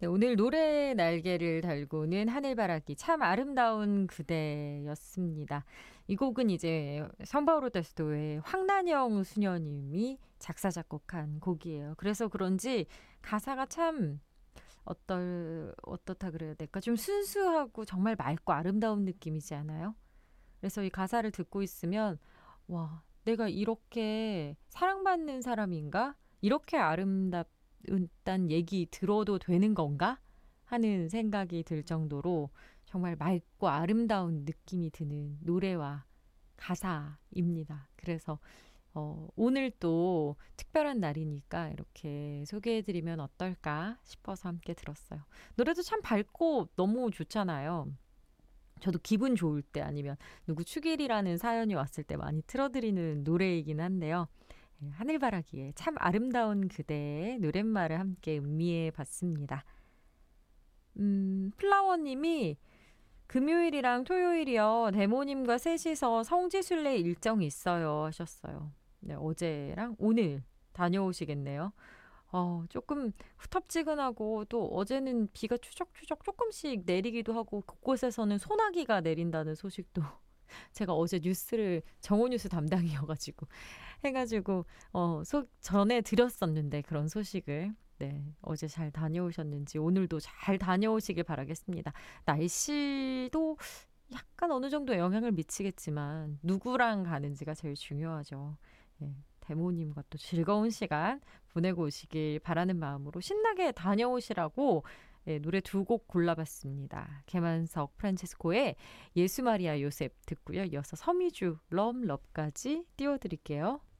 네, 오늘 노래의 날개를 달고는 하늘바라기 참 아름다운 그대였습니다. 이 곡은 이제 성바오로 테스토의 황난영 수녀님이 작사 작곡한 곡이에요. 그래서 그런지 가사가 참 어떻다 그래야 될까? 좀 순수하고 정말 맑고 아름다운 느낌이지 않아요? 그래서 이 가사를 듣고 있으면 와, 내가 이렇게 사랑받는 사람인가? 이렇게 아름답단 얘기 들어도 되는 건가? 하는 생각이 들 정도로 정말 맑고 아름다운 느낌이 드는 노래와 가사입니다. 그래서 오늘 또 특별한 날이니까 이렇게 소개해드리면 어떨까 싶어서 함께 들었어요. 노래도 참 밝고 너무 좋잖아요. 저도 기분 좋을 때 아니면 누구 축일이라는 사연이 왔을 때 많이 틀어드리는 노래이긴 한데요. 하늘바라기에 참 아름다운 그대의 노랫말을 함께 음미해 봤습니다. 플라워님이 금요일이랑 토요일이요. 대모님과 셋이서 성지순례 일정이 있어요 하셨어요. 네, 어제랑 오늘 다녀오시겠네요. 조금 후텁지근하고 또 어제는 비가 추적추적 조금씩 내리기도 하고 곳곳에서는 소나기가 내린다는 소식도 제가 어제 뉴스를 정오뉴스 담당이어가지고 해가지고 전해 드렸었는데 그런 소식을 네, 어제 잘 다녀오셨는지 오늘도 잘 다녀오시길 바라겠습니다. 날씨도 약간 어느 정도 영향을 미치겠지만 누구랑 가는지가 제일 중요하죠. 예, 대모님과 또 즐거운 시간 보내고 오시길 바라는 마음으로 신나게 다녀오시라고 예, 노래 두 곡 골라봤습니다. 개만석 프란체스코의 예수 마리아 요셉 듣고요. 이어서 서미주 럼럽까지 띄워드릴게요.